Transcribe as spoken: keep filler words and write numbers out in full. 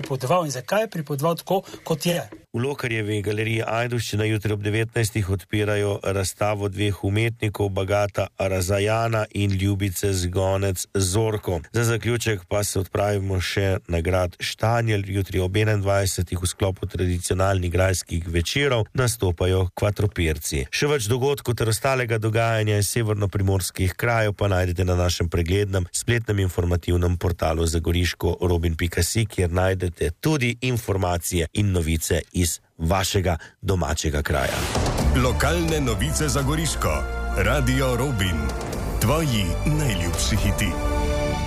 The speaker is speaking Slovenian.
pripovedoval in zakaj je pripovedoval tako, kot je. V Lokarjevi galeriji Ajdovščina jutri ob devetnajstih odpirajo razstavo dveh umetnikov, Bagata Arazajana in Ljubice Zgonec Zorko. Za zaključek pa se odpravimo še na grad Štanjel. Jutri ob enaindvajsetih v sklopu tradicionalnih grajskih večerov nastopajo Kvatropirci. Še več dogodkov ter ostalega dogajanja iz severno-primorskih krajev pa najdete na našem preglednem spletnem informativnem portalu zagoriško robin pika si, kjer najdete tudi informacije in novice iz vašega domačega kraja. Lokalne novice za Goriško. Radio Robin. Tvoji najljubši hiti.